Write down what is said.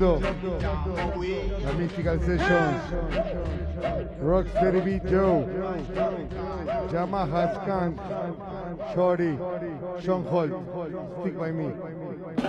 La Mystical Sessions, Rocksteady Beat Joe, Yamaha Skank, Shorty, Sean Holt, Stick By Me.